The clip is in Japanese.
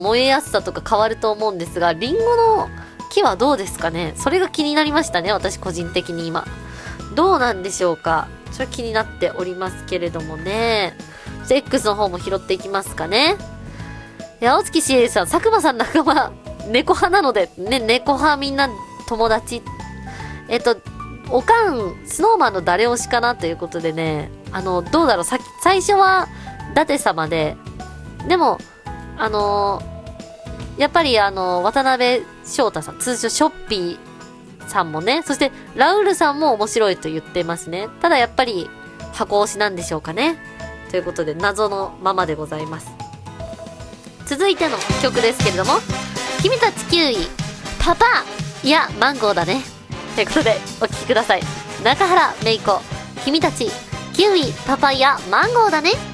燃えやすさとか変わると思うんですが、リンゴの木はどうですかね。それが気になりましたね、私個人的に今。どうなんでしょうか。それ気になっておりますけれどもね。じゃあ X の方も拾っていきますかね。青月しえりさん、佐久間さん仲間、猫派なので、ね、猫派みんな友達。おかん、スノーマンの誰推しかなということでね、どうだろう、最初は、舘様で、でも、やっぱり渡辺翔太さん、通称ショッピーさんもね、そしてラウールさんも面白いと言ってますね。ただやっぱり箱推しなんでしょうかね。ということで謎のままでございます。続いての曲ですけれども、君たちキウイ、パパいやマンゴーだね。ということでお聴きください。中原芽衣子、君たちキウイ、パパイヤ、マンゴーだね。